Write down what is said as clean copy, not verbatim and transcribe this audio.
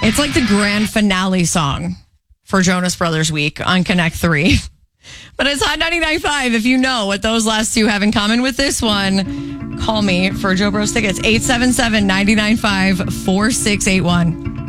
It's like the grand finale song for Jonas Brothers Week on Connect 3. But it's Hot 99.5. If you know what those last two have in common with this one, call me for Joe Bros tickets. 877-995-4681.